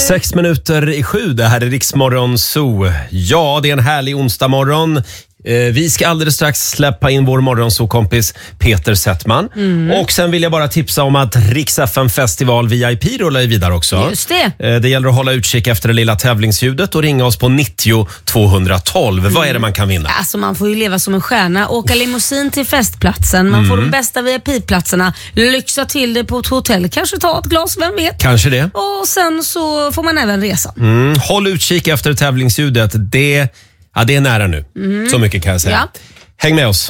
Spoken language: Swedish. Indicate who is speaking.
Speaker 1: 6:06, det här är Riksmorgon Zoo. Ja, det är en härlig onsdagmorgon. Vi ska alldeles strax släppa in vår morgonzoo-kompis Peter Settman. Och sen vill jag bara tipsa om att Rix FM Festival VIP rullar vidare också.
Speaker 2: Just det.
Speaker 1: Det gäller att hålla utkik efter det lilla tävlingsljudet och ringa oss på 90 212. Vad är det man kan vinna?
Speaker 2: Alltså man får ju leva som en stjärna. Åka limousin till festplatsen. Man får de bästa VIP-platserna. Lyxa till det på ett hotell. Kanske ta ett glas, vem vet?
Speaker 1: Kanske det.
Speaker 2: Och sen så får man även resa.
Speaker 1: Håll utkik efter tävlingsljudet. Det är nära nu. Så mycket kan jag säga.
Speaker 2: Ja.
Speaker 1: Häng med oss.